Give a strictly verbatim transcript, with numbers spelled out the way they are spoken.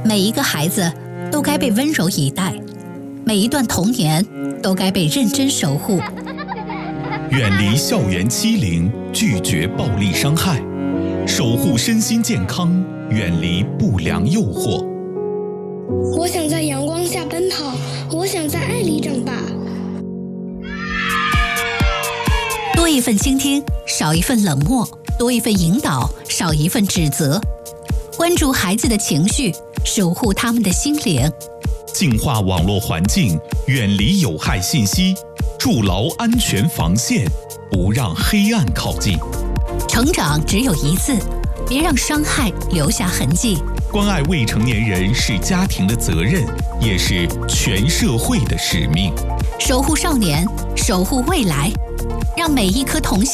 每一个孩子都该被温柔以待，每一段童年都该被认真守护。 远离校园欺凌，拒绝暴力伤害，守护身心健康，远离不良诱惑。 我想在阳光下奔跑，我想在爱里长大。 多一份倾听，少一份冷漠；多一份引导，少一份指责。关注孩子的情绪，守护他们的心灵。 净化网络环境，远离有害信息，筑牢安全防线，不让黑暗靠近。 成长只有一次，别让伤害留下痕迹。 关爱未成年人是家庭的责任，也是全社会的使命。 守护少年，守护未来，让每一颗童心